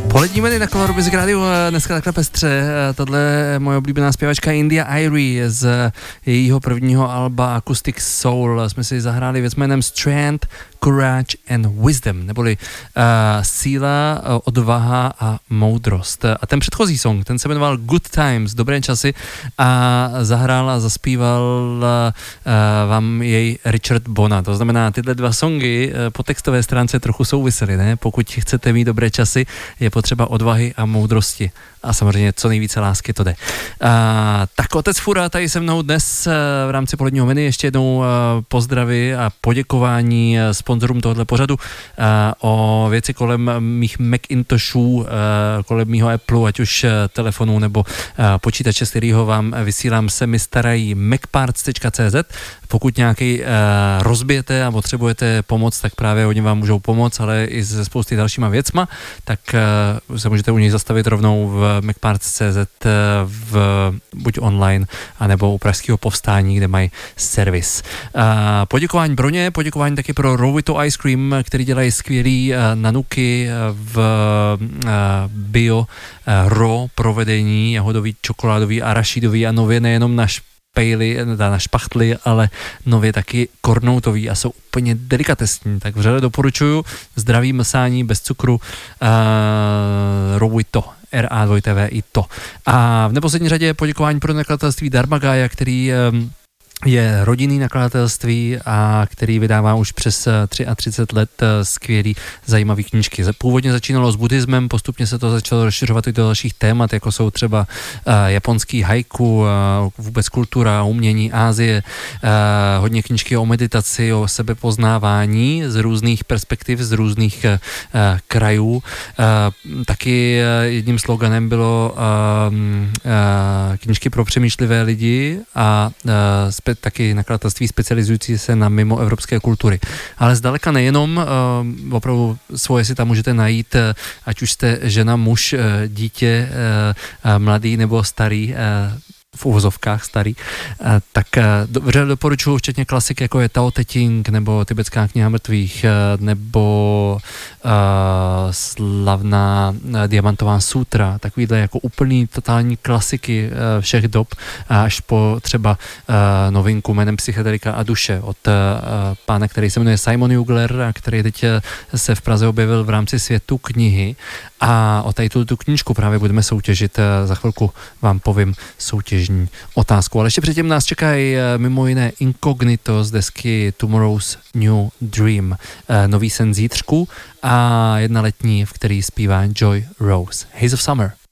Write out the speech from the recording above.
Polední meny na Color Music Radio dneska takhle pestře. Tohle je moje oblíbená zpěvačka India Arie z jejího prvního alba Acoustic Soul. Jsme si zahráli věc jménem Strength, Courage and Wisdom, neboli síla, odvaha a moudrost. A ten předchozí song, ten se jmenoval Good Times, dobré časy, a zahrál a zaspíval vám jej Richard Bona. To znamená, tyhle dva songy po textové stránce trochu souvisely, ne? Pokud chcete mít dobré časy, je potřeba odvahy a moudrosti. A samozřejmě co nejvíce lásky to jde. Tak otec Fura tady se mnou dnes v rámci poledního menu. Ještě jednou pozdravy a poděkování sponzorům tohoto pořadu o věci kolem mých Macintoshů, kolem mýho Apple, ať už telefonu nebo počítače, z kterého vám vysílám, se mi starají macparts.cz. Pokud nějaký rozbijete a potřebujete pomoc, tak právě oni vám můžou pomoct, ale i se spousty dalšíma věcma, tak se můžete u nich zastavit rovnou v macparts.cz buď online, anebo u Pražského povstání, kde mají servis. Poděkování pro ně, poděkování taky pro Rovito Ice Cream, který dělají skvělý nanuky v bio raw provedení, jahodový, čokoládový, arašidový a nově nejenom na na špachtly, ale nově taky kornoutový a jsou úplně delikatesní, tak vřele doporučuju. Zdraví mlsání bez cukru, Rovito, R-A-2-T-V-I-to. A v neposlední řadě poděkování pro nakladatelství Dharmagaya, který je rodinný nakladatelství a který vydává už přes 33 let skvělý, zajímavý knížky. Původně začínalo s buddhismem, postupně se to začalo rozšiřovat i do dalších témat, jako jsou třeba japonský haiku, vůbec kultura, umění, Asie, hodně knížky o meditaci, o sebepoznávání z různých perspektiv, z různých krajů. Taky jedním sloganem bylo knížky pro přemýšlivé lidi a taky nakladatelství specializující se na mimoevropské kultury. Ale zdaleka nejenom, opravdu svoje si tam můžete najít, ať už jste žena, muž, dítě, mladý nebo starý, v uvozovkách starý, tak dobře doporučuji včetně klasik, jako je Tao Te Ching, nebo Tibetská kniha mrtvých, nebo slavná Diamantová sutra, takovýhle jako úplný totální klasiky všech dob, až po třeba novinku jménem Psychedelika a duše od pána, který se jmenuje Simon Jugler, a který teď se v Praze objevil v rámci Světu knihy, a o tady tu knížku právě budeme soutěžit. Za chvilku vám povím soutěžní otázku. Ale ještě předtím nás čekají mimo jiné Incognito z desky Tomorrow's New Dream, nový sen zítřku a jedna letní, v který zpívá Joy Rose. Haze of Summer.